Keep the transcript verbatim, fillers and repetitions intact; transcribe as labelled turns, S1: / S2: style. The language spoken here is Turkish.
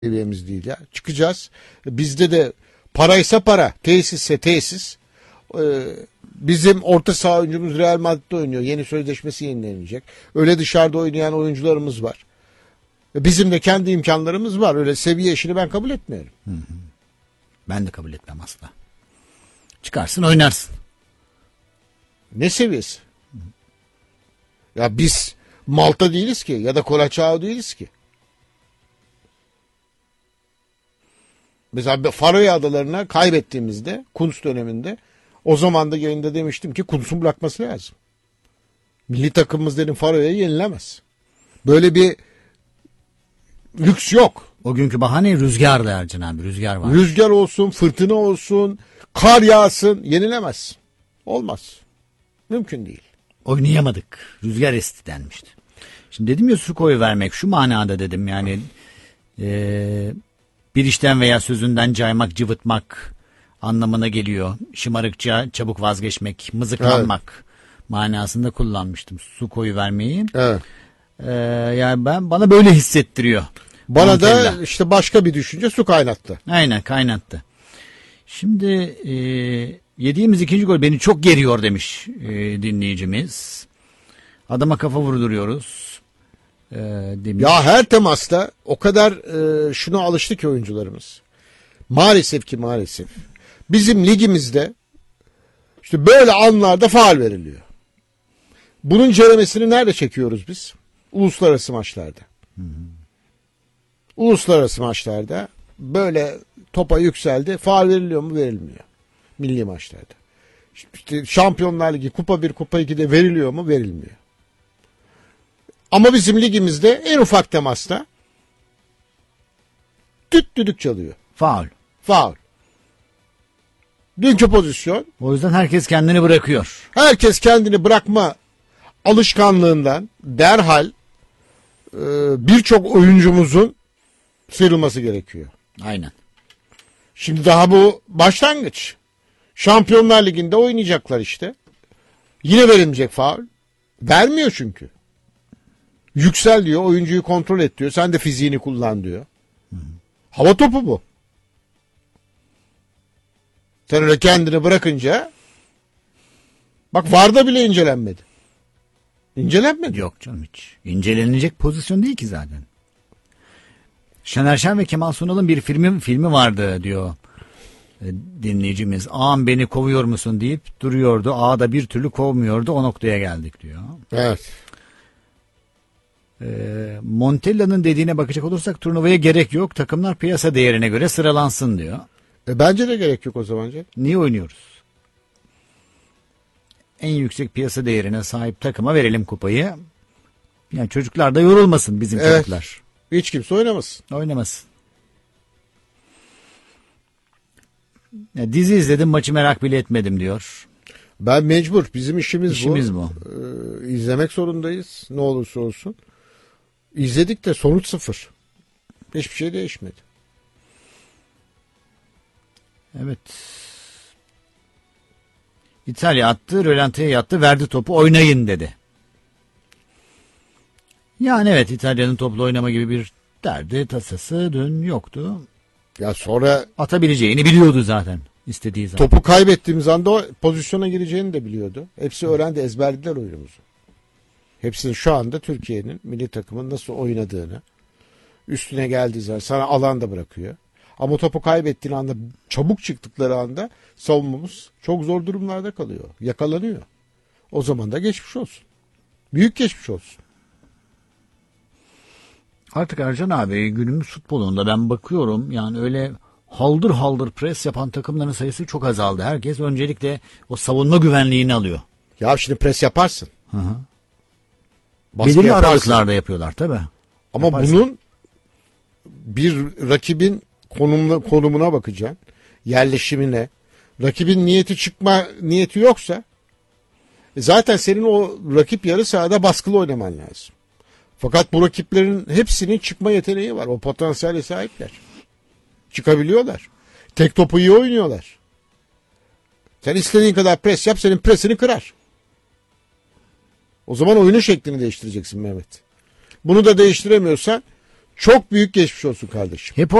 S1: seviyemiz değil ya. Çıkacağız. Bizde de paraysa para, tesisse tesis. Ee, bizim orta saha oyuncumuz Real Madrid'de oynuyor. Yeni sözleşmesi yenilenecek. Öyle dışarıda oynayan oyuncularımız var. Bizim de kendi imkanlarımız var. Öyle seviye işini ben kabul etmiyorum.
S2: Hı hı. Ben de kabul etmem asla. Çıkarsın oynarsın.
S1: Ne seviyesi? Hı. Ya biz Malta değiliz ki ya da Kolaçao değiliz ki. Mesela Faroe Adalarına kaybettiğimizde Kuntz döneminde o zaman da yayında demiştim ki Kuntz'un bırakması lazım. Milli takımımız dedim Faroe'ye yenilemez. Böyle bir lüks yok.
S2: O günkü bahane rüzgardı Ercan abi. Rüzgar var.
S1: Rüzgar olsun, fırtına olsun, kar yağsın, yenilemez. Olmaz. Mümkün değil.
S2: Oynayamadık. Rüzgar esti denmişti. Şimdi dedim ya Suko'yu vermek şu manada dedim yani ee, bir işten veya sözünden caymak, cıvıtmak anlamına geliyor. Şımarıkça çabuk vazgeçmek, mızıklanmak evet. manasında kullanmıştım Suko'yu vermeyi.
S1: Evet.
S2: Ee, yani ben bana böyle hissettiriyor.
S1: Bana
S2: Montella.
S1: da işte başka bir düşünce su kaynattı.
S2: Aynen kaynattı. Şimdi e, yediğimiz ikinci gol beni çok geriyor demiş e, dinleyicimiz. Adama kafa vurduruyoruz. E, demiş.
S1: Ya her temasta o kadar e, şuna alıştı ki oyuncularımız. Maalesef ki maalesef. Bizim ligimizde işte böyle anlarda faul veriliyor. Bunun ceremesini nerede çekiyoruz biz? Uluslararası maçlarda. Hı hı. Uluslararası maçlarda böyle topa yükseldi. Faul veriliyor mu? Verilmiyor. Milli maçlarda. İşte Şampiyonlar Ligi, Kupa bir, Kupa ikide veriliyor mu? Verilmiyor. Ama bizim ligimizde en ufak temasta düt düdük çalıyor.
S2: Faul.
S1: Faul. Dünkü pozisyon.
S2: O yüzden herkes kendini bırakıyor.
S1: Herkes kendini bırakma alışkanlığından derhal e, birçok oyuncumuzun sıyrılması gerekiyor.
S2: Aynen.
S1: Şimdi daha bu başlangıç. Şampiyonlar Ligi'nde oynayacaklar işte. Yine verilmeyecek faul. Vermiyor çünkü. Yüksel diyor, oyuncuyu kontrol et diyor. Sen de fiziğini kullan diyor. Hı. Hava topu bu. Sen öyle kendini bırakınca bak V A R'da bile incelenmedi. İncelenmedi.
S2: Yok canım hiç. İncelenecek pozisyon değil ki zaten. Şener Şen ve Kemal Sunal'ın bir filmi filmi vardı diyor e, dinleyicimiz. Ağam beni kovuyor musun deyip duruyordu. Ağa da bir türlü kovmuyordu. O noktaya geldik diyor.
S1: Evet.
S2: E, Montella'nın dediğine bakacak olursak turnuvaya gerek yok. Takımlar piyasa değerine göre sıralansın diyor.
S1: E, bence de gerek yok o zaman. Canım.
S2: Niye oynuyoruz? En yüksek piyasa değerine sahip takıma verelim kupayı. Yani çocuklar da yorulmasın bizim
S1: evet.
S2: çocuklar.
S1: Hiç kimse oynamasın.
S2: Oynamasın. Ya, dizi izledim maçı merak bile etmedim diyor.
S1: Ben mecbur. Bizim işimiz,
S2: işimiz
S1: bu.
S2: bu.
S1: Ee, izlemek zorundayız. Ne olursa olsun. İzledik de sonuç sıfır. Hiçbir şey değişmedi.
S2: Evet. İtalya attı, rölantiye yattı, verdi topu oynayın dedi. Yani evet İtalya'nın topla oynama gibi bir derdi, tasası dün yoktu.
S1: Ya sonra
S2: atabileceğini biliyordu zaten istediği zaman.
S1: Topu kaybettiğimiz anda o pozisyona gireceğini de biliyordu. Hepsi öğrendi, ezberlediler oyunumuzu. Hepsi şu anda Türkiye'nin milli takımın nasıl oynadığını, üstüne geldiği zaman sana alan da bırakıyor. Ama topu kaybettiğin anda, çabuk çıktıkları anda savunmamız çok zor durumlarda kalıyor. Yakalanıyor. O zaman da geçmiş olsun. Büyük geçmiş olsun.
S2: Artık Ercan abi günümüz futbolunda ben bakıyorum yani öyle haldır haldır pres yapan takımların sayısı çok azaldı. Herkes öncelikle o savunma güvenliğini alıyor.
S1: Ya şimdi pres yaparsın.
S2: Hı hı.
S1: Baskı
S2: belirli
S1: yaparsın.
S2: aralıklarda yapıyorlar tabii.
S1: Ama
S2: yaparsın.
S1: bunun bir rakibin konumuna, konumuna bakacaksın. Yerleşimine. Rakibin niyeti çıkma niyeti yoksa zaten senin o rakip yarı sahada baskılı oynaman lazım. Fakat bu rakiplerin hepsinin çıkma yeteneği var. O potansiyele sahipler. Çıkabiliyorlar. Tek topu iyi oynuyorlar. Sen istediğin kadar pres yap, senin presini kırar. O zaman oyunun şeklini değiştireceksin Mehmet. Bunu da değiştiremiyorsan Çok büyük geçmiş olsun kardeşim.
S2: Hep